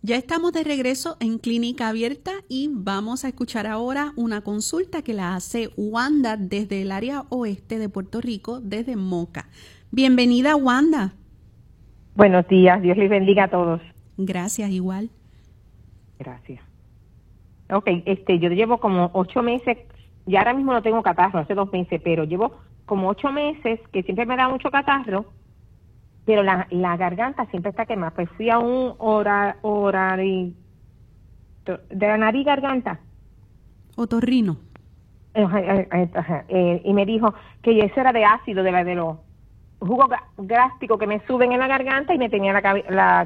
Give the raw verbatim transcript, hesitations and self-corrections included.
Ya estamos de regreso en Clínica Abierta y vamos a escuchar ahora una consulta que la hace Wanda desde el área oeste de Puerto Rico, desde Moca. Bienvenida, Wanda. Buenos días, Dios les bendiga a todos. Gracias, igual. Gracias. Ok, este, yo llevo como ocho meses, ya ahora mismo no tengo catarro, hace dos meses, pero llevo como ocho meses que siempre me da mucho catarro, pero la, la garganta siempre está quemada. Pues fui a un hora, horari, de la nariz y garganta. Otorrino. Ajá, ajá, ajá, eh, y me dijo que eso era de ácido, de la de los jugos gástricos que me suben en la garganta y me tenía la, la